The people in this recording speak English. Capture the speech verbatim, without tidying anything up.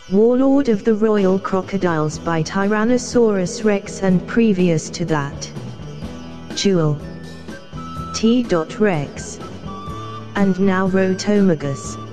Warlord of the Royal Crocodiles by Tyrannosaurus Rex, and previous to that, Jewel, T. Rex, and now Rotomagus.